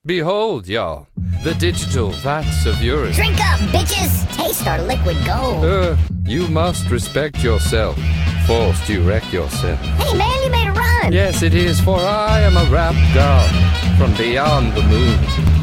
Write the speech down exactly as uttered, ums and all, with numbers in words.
Behold, y'all, the digital vats of yours. Drink up, bitches! Taste our liquid gold. Uh, you must respect yourself. Forced you wreck yourself. Hey man, you made a rhyme! Yes, it is, for I am a rap god from beyond the moon.